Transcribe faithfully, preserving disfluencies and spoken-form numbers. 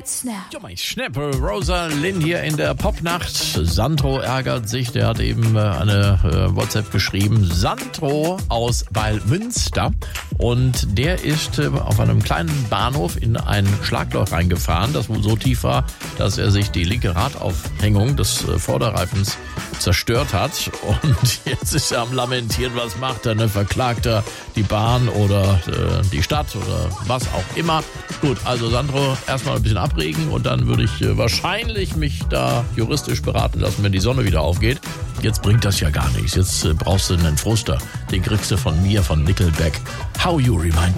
Snap. Ja, mein Schnapp, Rosa Lynn hier in der Popnacht. Sandro ärgert sich, der hat eben eine äh, WhatsApp geschrieben. Sandro aus Weilmünster. Und der ist äh, auf einem kleinen Bahnhof in ein Schlagloch reingefahren, das wohl so tief war, dass er sich die linke Radaufhängung des äh, Vorderreifens zerstört hat. Und jetzt ist er am Lamentieren, was macht er? Ne? Verklagt er die Bahn oder äh, die Stadt oder was auch immer. Gut, also Sandro, erstmal ein bisschen abregen und dann würde ich äh, wahrscheinlich mich da juristisch beraten lassen, wenn die Sonne wieder aufgeht. Jetzt bringt das ja gar nichts. Jetzt äh, brauchst du einen Fruster. Den kriegst du von mir, von Nickelback. How You Remind